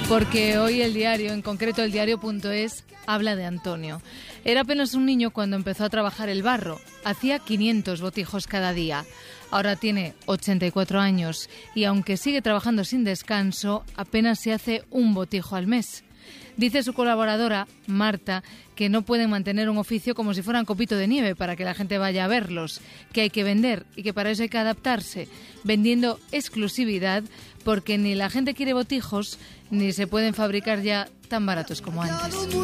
Porque hoy el diario, en concreto el diario.es, habla de Antonio. Era apenas un niño cuando empezó a trabajar el barro. Hacía 500 botijos cada día. Ahora tiene 84 años y aunque sigue trabajando sin descanso, apenas se hace un botijo al mes. Dice su colaboradora, Marta, que no pueden mantener un oficio como si fueran copito de nieve para que la gente vaya a verlos, que hay que vender y que para eso hay que adaptarse, vendiendo exclusividad porque ni la gente quiere botijos ni se pueden fabricar ya tan baratos como antes.